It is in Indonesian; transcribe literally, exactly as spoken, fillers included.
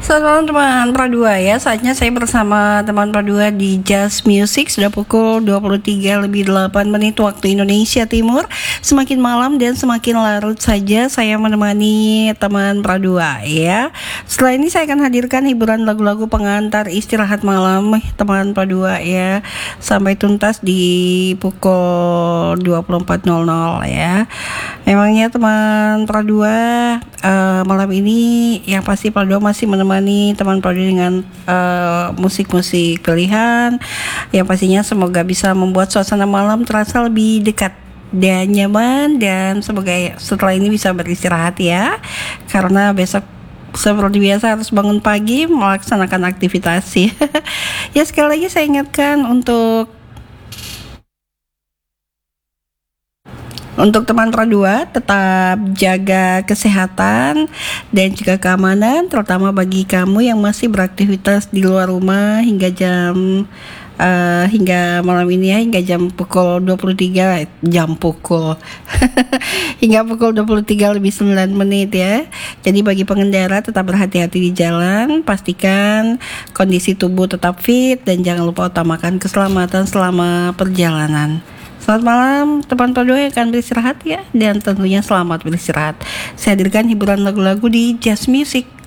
Selamat malam teman Pradua ya. Saatnya saya bersama teman Pradua di Just Music. Sudah pukul dua puluh tiga lebih delapan menit waktu Indonesia Timur. Semakin malam dan semakin larut saja saya menemani teman Pradua ya. Setelah ini saya akan hadirkan hiburan lagu-lagu pengantar istirahat malam teman Pradua ya, sampai tuntas di pukul dua puluh empat nol nol ya. Memangnya teman Pradua uh, malam ini yang pasti Pradua masih menemani teman Pradua dengan uh, musik-musik pilihan yang pastinya semoga bisa membuat suasana malam terasa lebih dekat dan nyaman, dan semoga setelah ini bisa beristirahat ya, karena besok seperti biasa harus bangun pagi melaksanakan aktivitas ya. Ya, sekali lagi saya ingatkan untuk Untuk teman Pradua, tetap jaga kesehatan dan juga keamanan, terutama bagi kamu yang masih beraktivitas di luar rumah hingga jam uh, hingga malam ini ya, hingga jam pukul dua puluh tiga jam pukul hingga pukul dua puluh tiga lebih sembilan menit ya. Jadi bagi pengendara tetap berhati-hati di jalan, pastikan kondisi tubuh tetap fit dan jangan lupa utamakan keselamatan selama perjalanan. Selamat malam teman Pradua yang akan beristirahat ya, dan tentunya selamat beristirahat. Saya hadirkan hiburan lagu-lagu di Just Music.